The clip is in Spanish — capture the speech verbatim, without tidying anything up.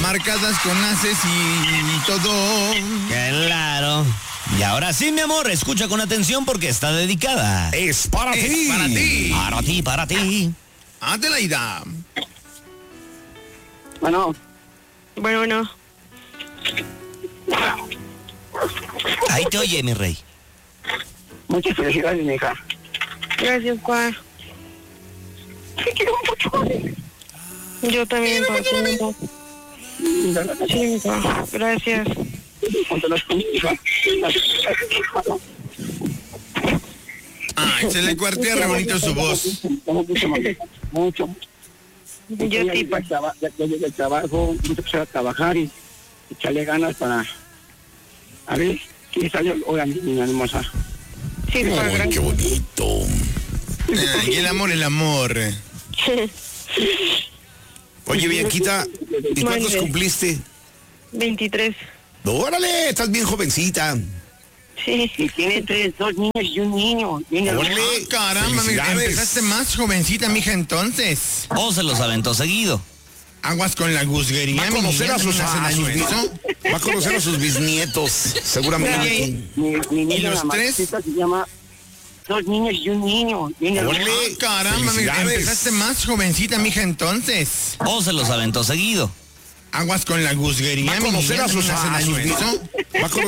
marcadas con haces y todo. Claro. Y ahora sí, mi amor, escucha con atención porque está dedicada. Es para Es ti. para ti. Para ti, para ti. Adelaida. Bueno, Bueno, bueno. Ahí te oye, mi rey. muchas felicidades, mi hija. Gracias, pa. Te quiero mucho. Yo también, pa. Sí, pa. Gracias. Cuéntanos con mi hija. Ay, se le cuartea re bonito su voz. Mucho, mucho. Yo sí, pa. Ya, ya llegué al trabajo, voy a empezar a trabajar y echarle ganas para... A ver, ¿quién salió? Oiga, mi niña hermosa. Sí, pa. Ay, qué Gracias. bonito. Ay, el amor, el amor. Oye, Bianquita, ¿y cuántos Mande. cumpliste? veintitrés. Órale, estás bien jovencita. Sí. Y tiene tres, dos niños y un niño. Niño hermoso. Órale, Ah, caramba, mira, felicidades. empezaste más jovencita, mija, entonces. O se los aventó seguido. Aguas con la guzguería, Va a mi conocer niña, a sus, no hacen a sus daño bis- eso. va a conocer a sus bisnietos, seguramente. Mi, mi niña, ¿Y los la tres? mamacita, se llama dos niños y un niño. Niño hermoso. Órale, Ah, caramba, mira, felicidades. empezaste más jovencita, mija, entonces. O se los aventó seguido. Aguas con la guzguería, Va a mi conocer niña, a sus, no hacen a daño sus eso. va a conocer